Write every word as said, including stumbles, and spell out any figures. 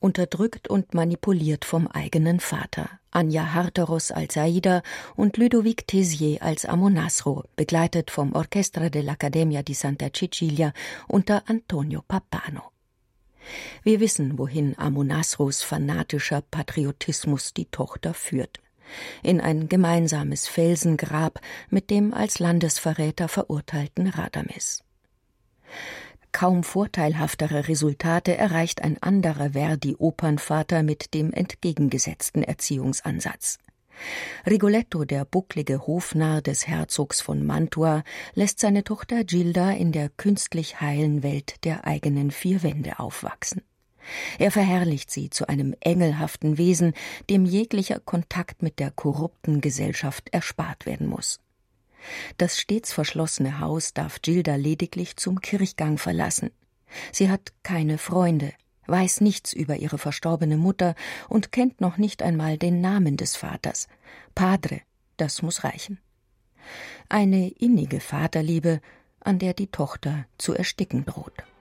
unterdrückt und manipuliert vom eigenen Vater, Anja Harteros als Aida und Ludovic Tézier als Amonasro, begleitet vom Orchestra dell'Accademia di Santa Cecilia unter Antonio Pappano. Wir wissen, wohin Amonasros fanatischer Patriotismus die Tochter führt. In ein gemeinsames Felsengrab mit dem als Landesverräter verurteilten Radames. Kaum vorteilhaftere Resultate erreicht ein anderer Verdi-Opernvater mit dem entgegengesetzten Erziehungsansatz. Rigoletto, der bucklige Hofnarr des Herzogs von Mantua, lässt seine Tochter Gilda in der künstlich heilen Welt der eigenen vier Wände aufwachsen. Er verherrlicht sie zu einem engelhaften Wesen, dem jeglicher Kontakt mit der korrupten Gesellschaft erspart werden muss. Das stets verschlossene Haus darf Gilda lediglich zum Kirchgang verlassen. Sie hat keine Freunde, weiß nichts über ihre verstorbene Mutter und kennt noch nicht einmal den Namen des Vaters. Padre, das muss reichen. Eine innige Vaterliebe, an der die Tochter zu ersticken droht.